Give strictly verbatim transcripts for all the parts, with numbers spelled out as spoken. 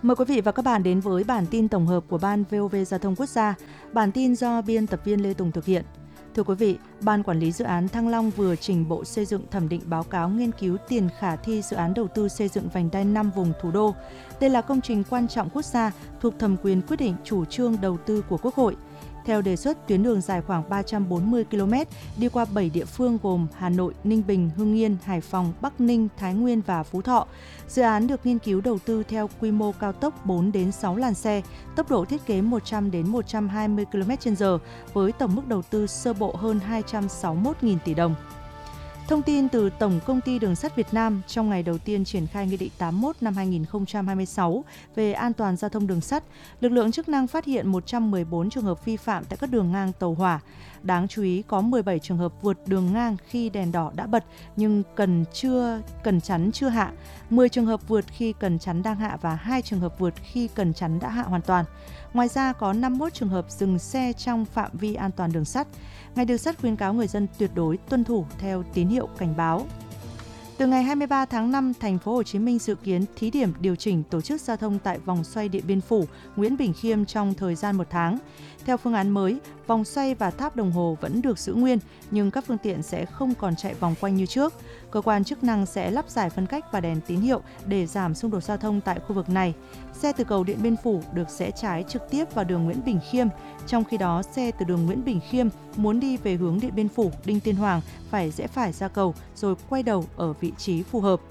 Mời quý vị và các bạn đến với bản tin tổng hợp của Ban vê o vê Giao thông Quốc gia. Bản tin do biên tập viên Lê Tùng thực hiện. Thưa quý vị, Ban Quản lý Dự án Thăng Long vừa trình Bộ Xây dựng thẩm định báo cáo nghiên cứu tiền khả thi dự án đầu tư xây dựng vành đai năm vùng thủ đô. Đây là công trình quan trọng quốc gia thuộc thẩm quyền quyết định chủ trương đầu tư của Quốc hội. Theo đề xuất, tuyến đường dài khoảng ba trăm bốn mươi ki lô mét đi qua bảy địa phương gồm Hà Nội, Ninh Bình, Hưng Yên, Hải Phòng, Bắc Ninh, Thái Nguyên và Phú Thọ. Dự án được nghiên cứu đầu tư theo quy mô cao tốc bốn đến sáu làn xe, tốc độ thiết kế một trăm đến một trăm hai mươi ki lô mét trên giờ với tổng mức đầu tư sơ bộ hơn hai trăm sáu mươi mốt nghìn tỷ đồng. Thông tin từ Tổng Công ty Đường sắt Việt Nam, trong ngày đầu tiên triển khai Nghị định tám mươi mốt năm hai nghìn không trăm hai mươi sáu về an toàn giao thông đường sắt, lực lượng chức năng phát hiện một trăm mười bốn trường hợp vi phạm tại các đường ngang tàu hỏa. Đáng chú ý có mười bảy trường hợp vượt đường ngang khi đèn đỏ đã bật nhưng cần chưa cần chắn chưa hạ, mười trường hợp vượt khi cần chắn đang hạ và hai trường hợp vượt khi cần chắn đã hạ hoàn toàn. Ngoài ra có năm mươi mốt trường hợp dừng xe trong phạm vi an toàn đường sắt. Ngành đường sắt khuyến cáo người dân tuyệt đối tuân thủ theo tín hiệu cảnh báo. Từ ngày hai mươi ba tháng năm, thành phố Hồ Chí Minh dự kiến thí điểm điều chỉnh tổ chức giao thông tại vòng xoay Điện Biên Phủ, Nguyễn Bỉnh Khiêm trong thời gian một tháng. Theo phương án mới, vòng xoay và tháp đồng hồ vẫn được giữ nguyên, nhưng các phương tiện sẽ không còn chạy vòng quanh như trước. Cơ quan chức năng sẽ lắp giải phân cách và đèn tín hiệu để giảm xung đột giao thông tại khu vực này. Xe từ cầu Điện Biên Phủ được rẽ trái trực tiếp vào đường Nguyễn Bỉnh Khiêm. Trong khi đó, xe từ đường Nguyễn Bỉnh Khiêm muốn đi về hướng Điện Biên Phủ, Đinh Tiên Hoàng phải rẽ phải ra cầu rồi quay đầu ở vị trí phù hợp.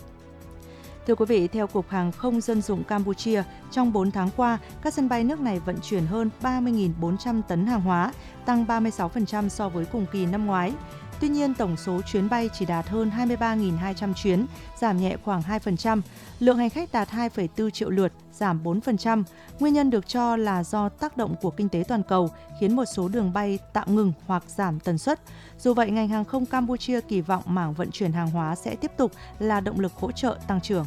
Thưa quý vị, theo Cục Hàng không Dân dụng Campuchia, trong bốn tháng qua, các sân bay nước này vận chuyển hơn ba mươi nghìn bốn trăm tấn hàng hóa, tăng ba mươi sáu phần trăm so với cùng kỳ năm ngoái. Tuy nhiên, tổng số chuyến bay chỉ đạt hơn hai mươi ba nghìn hai trăm chuyến, giảm nhẹ khoảng hai phần trăm. Lượng hành khách đạt hai phẩy bốn triệu lượt, giảm bốn phần trăm. Nguyên nhân được cho là do tác động của kinh tế toàn cầu, khiến một số đường bay tạm ngừng hoặc giảm tần suất. Dù vậy, ngành hàng không Campuchia kỳ vọng mảng vận chuyển hàng hóa sẽ tiếp tục là động lực hỗ trợ tăng trưởng.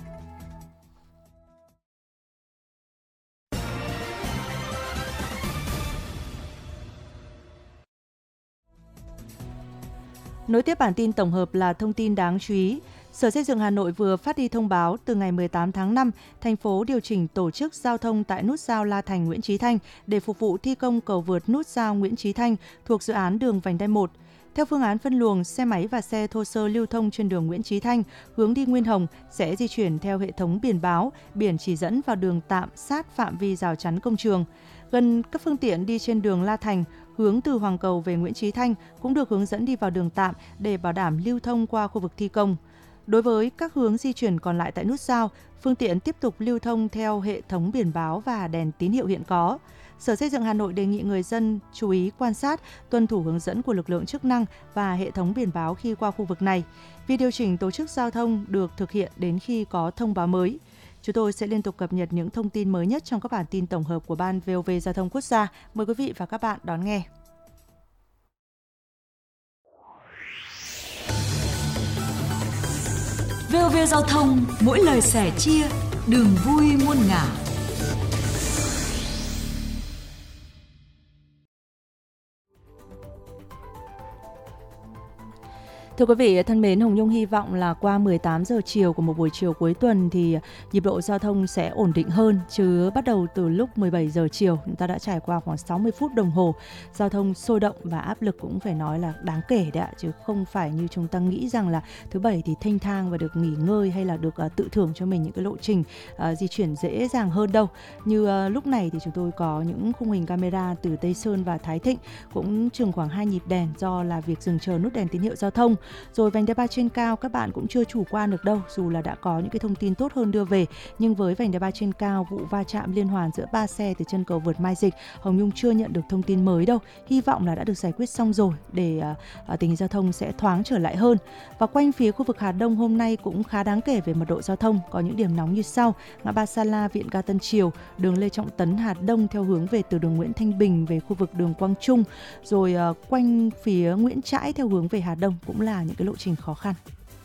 Nối tiếp bản tin tổng hợp là thông tin đáng chú ý. Sở Xây dựng Hà Nội vừa phát đi thông báo từ ngày mười tám tháng năm, thành phố điều chỉnh tổ chức giao thông tại nút giao La Thành - Nguyễn Chí Thanh để phục vụ thi công cầu vượt nút giao Nguyễn Chí Thanh thuộc dự án đường vành đai một. Theo phương án phân luồng, xe máy và xe thô sơ lưu thông trên đường Nguyễn Chí Thanh hướng đi Nguyên Hồng sẽ di chuyển theo hệ thống biển báo, biển chỉ dẫn vào đường tạm sát phạm vi rào chắn công trường. Gần các phương tiện đi trên đường La Thành hướng từ Hoàng Cầu về Nguyễn Chí Thanh cũng được hướng dẫn đi vào đường tạm để bảo đảm lưu thông qua khu vực thi công. Đối với các hướng di chuyển còn lại tại nút giao, phương tiện tiếp tục lưu thông theo hệ thống biển báo và đèn tín hiệu hiện có. Sở Xây dựng Hà Nội đề nghị người dân chú ý quan sát, tuân thủ hướng dẫn của lực lượng chức năng và hệ thống biển báo khi qua khu vực này. Việc điều chỉnh tổ chức giao thông được thực hiện đến khi có thông báo mới. Chúng tôi sẽ liên tục cập nhật những thông tin mới nhất trong các bản tin tổng hợp của Ban vê o vê Giao thông Quốc gia. Mời quý vị và các bạn đón nghe. vê o vê Giao thông, mỗi lời sẻ chia, đường vui muôn ngả. Thưa quý vị thân mến, Hồng Nhung hy vọng là qua mười tám giờ chiều của một buổi chiều cuối tuần thì nhịp độ giao thông sẽ ổn định hơn, chứ bắt đầu từ lúc mười bảy giờ chiều chúng ta đã trải qua khoảng sáu mươi phút đồng hồ giao thông sôi động và áp lực cũng phải nói là đáng kể đấy ạ, chứ không phải như chúng ta nghĩ rằng là thứ bảy thì thênh thang và được nghỉ ngơi hay là được uh, tự thưởng cho mình những cái lộ trình uh, di chuyển dễ dàng hơn đâu. Như uh, lúc này thì chúng tôi có những khung hình camera từ Tây Sơn và Thái Thịnh cũng chừng khoảng hai nhịp đèn do là việc dừng chờ nút đèn tín hiệu giao thông. Rồi vành đai ba trên cao các bạn cũng chưa chủ quan được đâu, dù là đã có những cái thông tin tốt hơn đưa về, nhưng với vành đai ba trên cao, vụ va chạm liên hoàn giữa ba xe từ chân cầu vượt Mai Dịch, Hồng Nhung chưa nhận được thông tin mới đâu. Hy vọng là đã được giải quyết xong rồi để uh, tình hình giao thông sẽ thoáng trở lại hơn. Và quanh phía khu vực Hà Đông hôm nay cũng khá đáng kể về mật độ giao thông, có những điểm nóng như sau: ngã ba Sa La, Viện Ga Tân Triều, đường Lê Trọng Tấn Hà Đông theo hướng về từ đường Nguyễn Thanh Bình về khu vực đường Quang Trung, rồi uh, quanh phía Nguyễn Trãi theo hướng về Hà Đông cũng là những cái lộ trình khó khăn.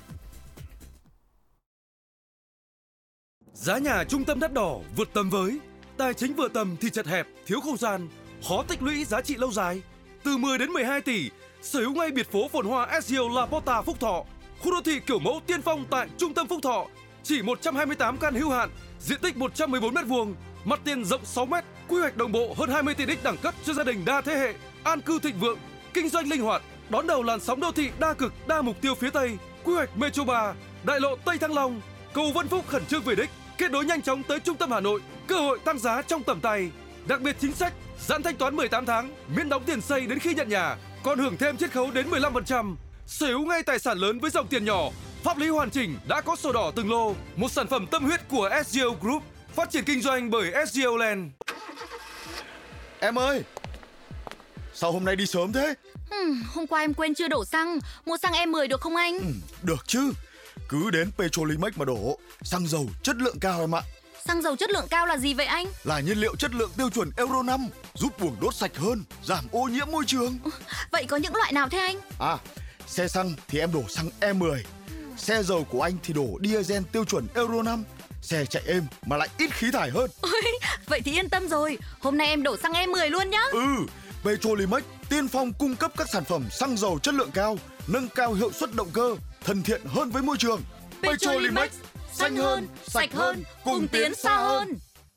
Giá nhà trung tâm đắt đỏ vượt tầm với, tài chính vừa tầm thì chật hẹp, thiếu không gian, khó tích lũy giá trị lâu dài. Từ mười đến mười hai tỷ, sở hữu ngay biệt phố phồn hoa ét giê ô La Porta Phúc Thọ, khu đô thị kiểu mẫu tiên phong tại trung tâm Phúc Thọ. chỉ một trăm hai mươi tám căn hữu hạn, diện tích một trăm mười bốn mét vuông, mặt tiền rộng sáu mét, quy hoạch đồng bộ hơn hai mươi tiện ích đẳng cấp cho gia đình đa thế hệ, an cư thịnh vượng, kinh doanh linh hoạt, đón đầu làn sóng đô thị đa cực, đa mục tiêu phía Tây, quy hoạch Metro ba, đại lộ Tây Thăng Long, cầu Vân Phúc khẩn trương về đích, kết nối nhanh chóng tới trung tâm Hà Nội, cơ hội tăng giá trong tầm tay. Đặc biệt chính sách giãn thanh toán mười tám tháng, miễn đóng tiền xây đến khi nhận nhà, còn hưởng thêm chiết khấu đến mười lăm phần trăm. Sở hữu ngay tài sản lớn với dòng tiền nhỏ, pháp lý hoàn chỉnh, đã có sổ đỏ từng lô, một sản phẩm tâm huyết của ét giê o Group, phát triển kinh doanh bởi ét giê o Land. Em ơi, sao hôm nay đi sớm thế? Ừ, hôm qua em quên chưa đổ xăng, mua xăng E mười được không anh? Ừ, được chứ, cứ đến Petrolimex mà đổ, xăng dầu chất lượng cao em ạ. Xăng dầu chất lượng cao là gì vậy anh? Là nhiên liệu chất lượng tiêu chuẩn Euro năm, giúp buồng đốt sạch hơn, giảm ô nhiễm môi trường. Vậy có những loại nào thế anh? À, xe xăng thì em đổ xăng E mười, xe dầu của anh thì đổ diesel tiêu chuẩn Euro năm, xe chạy êm mà lại ít khí thải hơn. Ôi, vậy thì yên tâm rồi, hôm nay em đổ xăng E mười luôn nhá. Ừ, Petrolimex tiên phong cung cấp các sản phẩm xăng dầu chất lượng cao, nâng cao hiệu suất động cơ, thân thiện hơn với môi trường. Petrolimex, xanh hơn, sạch hơn, cùng tiến xa hơn.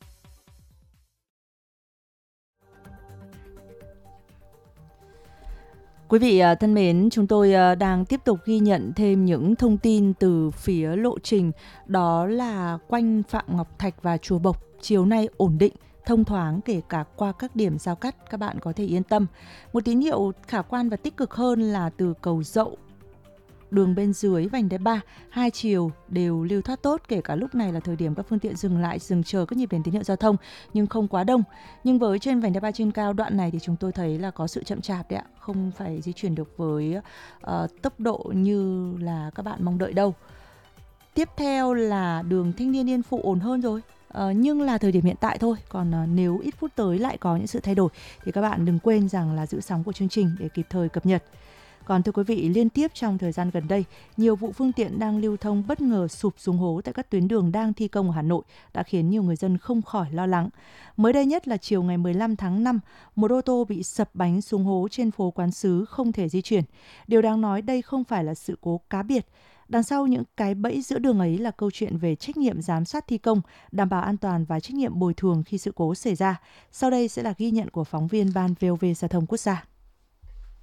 Quý vị thân mến, chúng tôi đang tiếp tục ghi nhận thêm những thông tin từ phía lộ trình, đó là quanh Phạm Ngọc Thạch và Chùa Bộc chiều nay ổn định, thông thoáng kể cả qua các điểm giao cắt, các bạn có thể yên tâm. Một tín hiệu khả quan và tích cực hơn là từ cầu Dậu, đường bên dưới vành đai ba, hai chiều đều lưu thoát tốt, kể cả lúc này là thời điểm các phương tiện dừng lại, dừng chờ các nhịp đèn tín hiệu giao thông nhưng không quá đông. Nhưng với trên vành đai ba trên cao đoạn này thì chúng tôi thấy là có sự chậm chạp đấy ạ, không phải di chuyển được với uh, tốc độ như là các bạn mong đợi đâu. Tiếp theo là đường Thanh Niên Yên Phụ ổn hơn rồi. Uh, nhưng là thời điểm hiện tại thôi, còn uh, nếu ít phút tới lại có những sự thay đổi thì các bạn đừng quên rằng là giữ sóng của chương trình để kịp thời cập nhật. Còn thưa quý vị, liên tiếp trong thời gian gần đây, nhiều vụ phương tiện đang lưu thông bất ngờ sụp xuống hố tại các tuyến đường đang thi công ở Hà Nội đã khiến nhiều người dân không khỏi lo lắng. Mới đây nhất là chiều ngày mười lăm tháng năm, một ô tô bị sập bánh xuống hố trên phố Quán Sứ không thể di chuyển. Điều đáng nói đây không phải là sự cố cá biệt. Đằng sau những cái bẫy giữa đường ấy là câu chuyện về trách nhiệm giám sát thi công, đảm bảo an toàn và trách nhiệm bồi thường khi sự cố xảy ra. Sau đây sẽ là ghi nhận của phóng viên Ban vê o vê Giao thông Quốc gia.